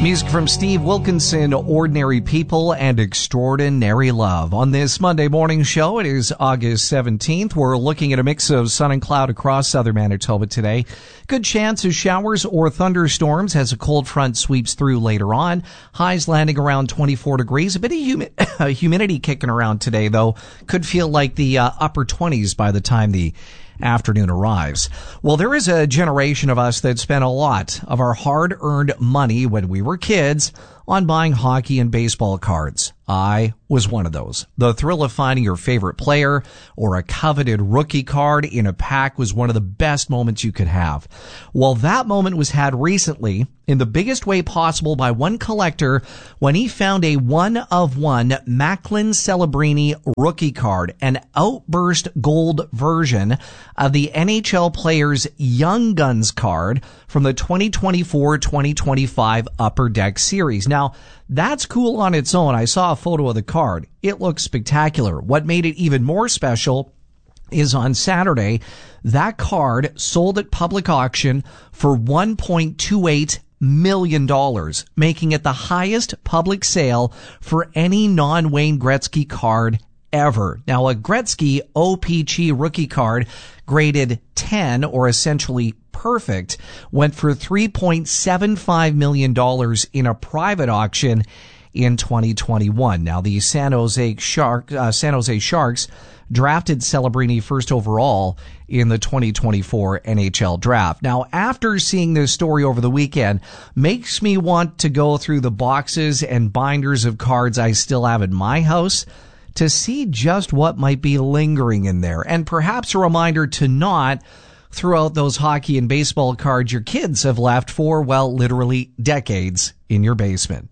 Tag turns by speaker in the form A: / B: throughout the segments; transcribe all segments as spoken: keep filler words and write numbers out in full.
A: Music from Steve Wilkinson, Ordinary People and Extraordinary Love. On this Monday morning show, it is August seventeenth. We're looking at a mix of sun and cloud across southern Manitoba today. Good chance of showers or thunderstorms as a cold front sweeps through later on. Highs landing around twenty-four degrees. A bit of humi- humidity kicking around today, though. Could feel like the uh, upper twenties by the time the afternoon arrives. Well, there is a generation of us that spent a lot of our hard-earned money when we were kids on buying hockey and baseball cards. I was one of those. The thrill of finding your favorite player or a coveted rookie card in a pack was one of the best moments you could have. Well, that moment was had recently in the biggest way possible by one collector when he found a one-of-one Macklin Celebrini rookie card, an outburst gold version of the N H L Players Young Guns card from the twenty twenty-four twenty twenty-five Upper Deck Series. Now, that's cool on its own. I saw a photo of the card. It looks spectacular. What made it even more special is on Saturday, that card sold at public auction for one point two eight million dollars, making it the highest public sale for any non-Wayne Gretzky card ever. Now, a Gretzky O P G rookie card graded ten, or essentially perfect, went for three point seven five million dollars in a private auction in twenty twenty-one. Now, the San Jose Shark, uh, San Jose Sharks drafted Celebrini first overall in the twenty twenty-four N H L draft. Now, after seeing this story over the weekend, makes me want to go through the boxes and binders of cards I still have in my house to see just what might be lingering in there, and perhaps a reminder to not throw out those hockey and baseball cards your kids have left for, well, literally decades in your basement.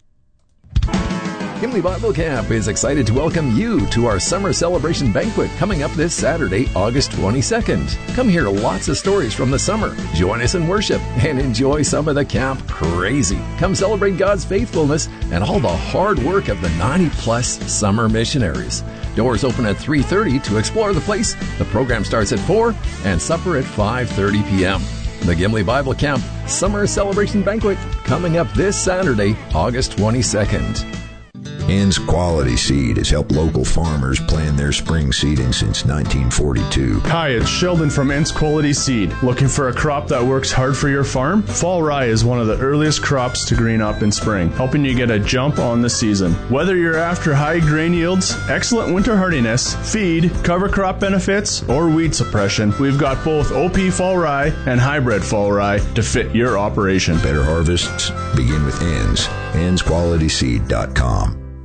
B: Gimli Bible Camp is excited to welcome you to our summer celebration banquet coming up this Saturday, August twenty-second. Come hear lots of stories from the summer, join us in worship, and enjoy some of the camp crazy. Come celebrate God's faithfulness and all the hard work of the ninety plus summer missionaries. Doors open at three thirty to explore the place. The program starts at four and supper at five thirty p.m. The Gimli Bible Camp Summer Celebration Banquet coming up this Saturday, August twenty-second.
C: Ann's Quality Seed has helped local farmers plan their spring seeding since nineteen forty-two.
D: Hi, it's Sheldon from Ann's Quality Seed. Looking for a crop that works hard for your farm? Fall rye is one of the earliest crops to green up in spring, helping you get a jump on the season. Whether you're after high grain yields, excellent winter hardiness, feed, cover crop benefits, or weed suppression, we've got both O P fall rye and hybrid fall rye to fit your operation.
C: Better harvests begin with Ann's. anns quality seed dot com.